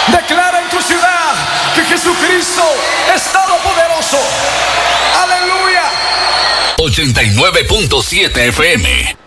Declara en tu ciudad que Jesucristo es todopoderoso. Aleluya. 89.7 FM.